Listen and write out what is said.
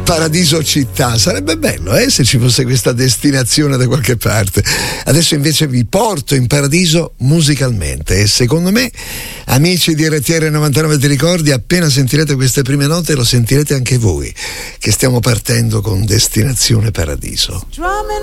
Paradiso città, sarebbe bello se ci fosse questa destinazione da qualche parte. Adesso invece vi porto in paradiso musicalmente e secondo me, amici di RTR 99 ti ricordi, appena sentirete queste prime note lo sentirete anche voi, che stiamo partendo con Destinazione Paradiso. Drumming